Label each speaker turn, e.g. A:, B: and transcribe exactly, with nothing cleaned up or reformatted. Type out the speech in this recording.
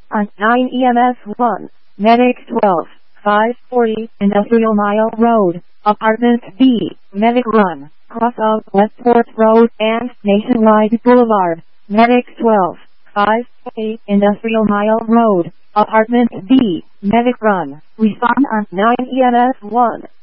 A: on nine E M S one, Medic twelve, five forty, Industrial Mile Road, Apartment B, Medic Run, cross of Westport Road and Nationwide Boulevard, Medic twelve, five forty, Industrial Mile Road, Apartment B, Medic Run. Respond on nine E M S one.